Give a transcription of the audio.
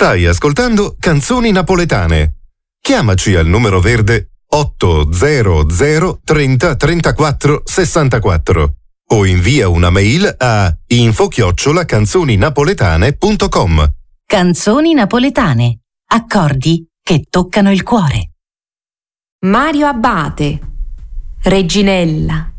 Stai ascoltando Canzoni Napoletane. Chiamaci al numero verde 800 30 34 64 o invia una mail a info@canzoninapoletane.com. Canzoni napoletane. Accordi che toccano il cuore. Mario Abbate, Reginella,